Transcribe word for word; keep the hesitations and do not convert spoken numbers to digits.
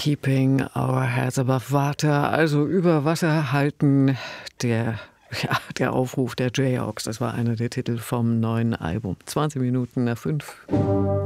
Keeping Our Heads Above Water, also über Wasser halten, der, ja, der Aufruf der Jayhawks, das war einer der Titel vom neuen Album. zwanzig Minuten nach fünf.